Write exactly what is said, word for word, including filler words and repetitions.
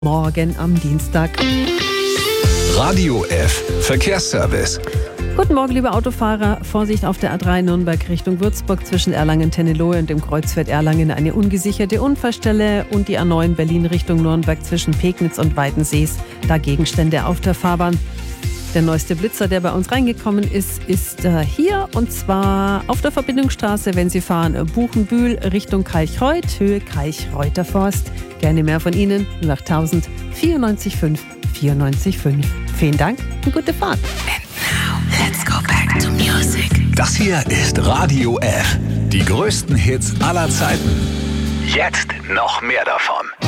Morgen am Dienstag. Radio F Verkehrsservice. Guten Morgen, liebe Autofahrer. Vorsicht auf der A drei Nürnberg Richtung Würzburg zwischen Erlangen-Tennelohe und dem Kreuzfeld Erlangen eine ungesicherte Unfallstelle und die A neun Berlin Richtung Nürnberg zwischen Pegnitz und Weidensees. Da Gegenstände auf der Fahrbahn. Der neueste Blitzer, der bei uns reingekommen ist, ist äh, hier und zwar auf der Verbindungsstraße, wenn Sie fahren, Buchenbühl Richtung Kalchreuth, Höhe Kalchreuter Forst. Gerne mehr von Ihnen, null acht tausend vierundneunzig fünf vierundneunzig fünf. Vielen Dank und gute Fahrt. And now, let's go back to music. Das hier ist Radio F. Die größten Hits aller Zeiten. Jetzt noch mehr davon.